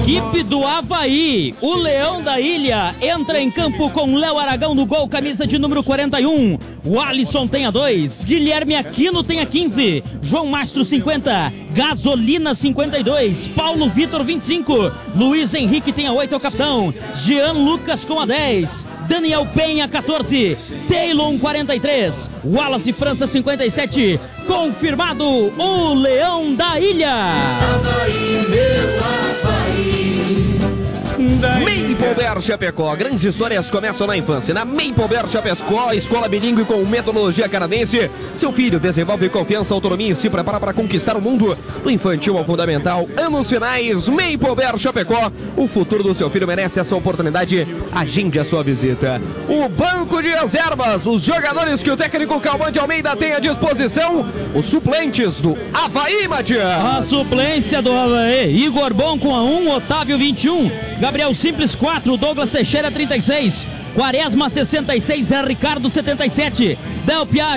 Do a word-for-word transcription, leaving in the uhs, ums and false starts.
Equipe do Avaí, o Leão da Ilha, entra em campo com Léo Aragão no gol, camisa de número quarenta e um. O Alisson tem a dois, Guilherme Aquino tem a quinze, João Mastro cinquenta, Gasolina cinquenta e dois, Paulo Vitor vinte e cinco, Luiz Henrique tem a oito, é o capitão, Jean Lucas com a dez, Daniel Penha catorze, Taylon quarenta e três, Wallace França cinquenta e sete. Confirmado o Leão da Ilha. Avaí, meu Avaí. Maple Chapecó, grandes histórias começam na infância. Na Maple Chapecó, escola bilíngue com metodologia canadense. Seu filho desenvolve confiança, autonomia e se prepara para conquistar o mundo. Do infantil ao fundamental, anos finais. Maple Chapecó, o futuro do seu filho merece essa oportunidade. Agende a sua visita. O banco de reservas, os jogadores que o técnico Calmante de Almeida tem à disposição. Os suplentes do Avaí, Matias. A suplência do Avaí: Igor Bom com a um, Otávio vinte e um, Gabriel Simples quatro, Douglas Teixeira trinta e seis, Quaresma sessenta e seis, Ricardo setenta e sete, Del Piage